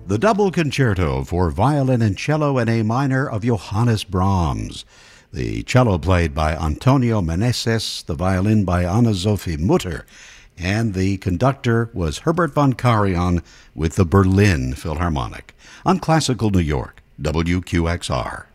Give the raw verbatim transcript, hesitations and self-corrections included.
The double concerto for violin and cello in A minor of Johannes Brahms. The cello played by Antonio Meneses, the violin by Anna-Sophie Mutter, and the conductor was Herbert von Karajan with the Berlin Philharmonic. On Classical New York, W Q X R.